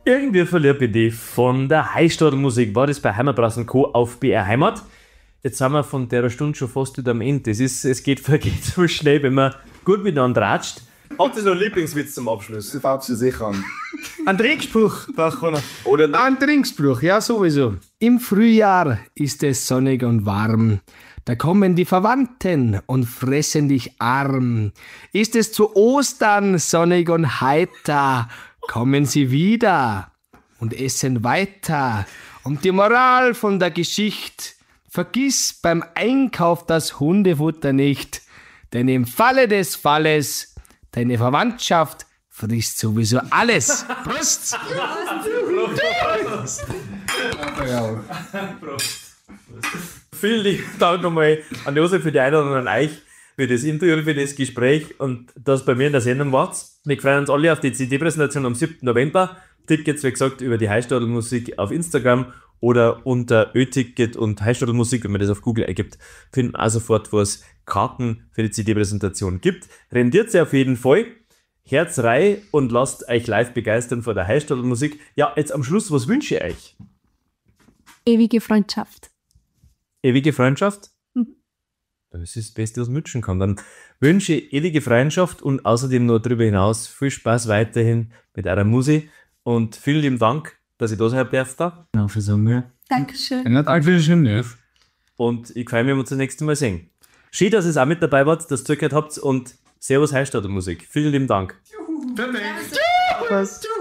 Irgendwie verliebe ich dich von der Heißstadelmusik. War das bei Heimatbrass & Co. auf BR Heimat? Jetzt sind wir von der Stunde schon fast wieder am Ende. Vergeht so schnell, wenn man gut miteinander ratscht. Habt ihr noch einen Lieblingswitz zum Abschluss? Das fängt sie sicher an. Ein Trinkspruch. Oder nicht? Ein Trinkspruch, ja sowieso. Im Frühjahr ist es sonnig und warm. Da kommen die Verwandten und fressen dich arm. Ist es zu Ostern sonnig und heiter, kommen sie wieder und essen weiter. Und die Moral von der Geschichte: Vergiss beim Einkauf das Hundefutter nicht, denn im Falle des Falles, deine Verwandtschaft frisst sowieso alles. Prost! Vielen lieben Dank nochmal an Josef für die Einladung und an euch für das Interview und für das Gespräch und dass bei mir in der Sendung wart. Wir freuen uns alle auf die CD-Präsentation am 7. November. Tickets, wie gesagt, über die Heißstadelmusik auf Instagram oder unter Ö-Ticket und Heißstadelmusik, wenn man das auf Google eingibt, finden wir auch sofort, wo es Karten für die CD-Präsentation gibt. Rendiert sie auf jeden Fall. Herz rein und lasst euch live begeistern von der Heißstadelmusik. Ja, jetzt am Schluss, was wünsche ich euch? Ewige Freundschaft. Ewige Freundschaft? Das ist das Beste, was man wünschen kann. Dann wünsche ich ewige Freundschaft und außerdem noch darüber hinaus viel Spaß weiterhin mit eurer Musik und vielen lieben Dank, dass ich da sein darf. Genau, für so Mühe. Dankeschön. Dankeschön. Und ich freue mich, wenn wir uns das nächste Mal sehen. Schön, dass ihr auch mit dabei wart, dass ihr zugehört habt und Servus Heißstadelmusik. Vielen lieben Dank. Perfekt. Was?